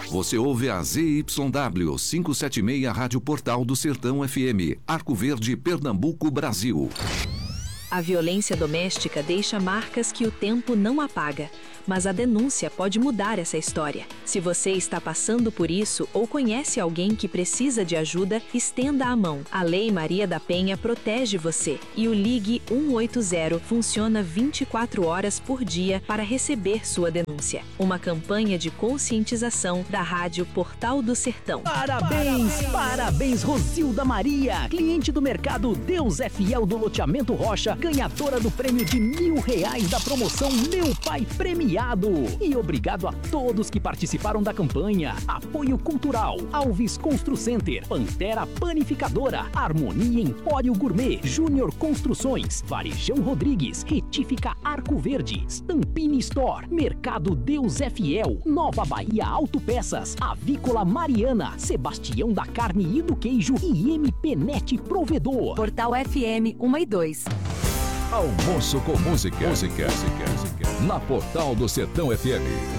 Você ouve a ZYW 576 Rádio Portal do Sertão FM, Arco Verde, Pernambuco, Brasil. A violência doméstica deixa marcas que o tempo não apaga, mas a denúncia pode mudar essa história. Se você está passando por isso ou conhece alguém que precisa de ajuda, estenda a mão. A Lei Maria da Penha protege você e o Ligue 180 funciona 24 horas por dia para receber sua denúncia. Uma campanha de conscientização da Rádio Portal do Sertão. Parabéns, Rosilda Maria, cliente do mercado Deus é Fiel do loteamento Rocha, ganhadora do prêmio de R$1.000 da promoção Meu Pai Premiado. E obrigado a todos que participaram da campanha. Apoio Cultural, Alves Constru Center, Pantera Panificadora, Harmonia Empório Gourmet, Júnior Construções, Varejão Rodrigues, Retífica Arco Verde, Stampini Store, Mercado Deus é Fiel, Nova Bahia Autopeças, Avícola Mariana, Sebastião da Carne e do Queijo e MP Net Provedor. Portal FM 1 e 2. Almoço com música. Na Portal do Sertão FM.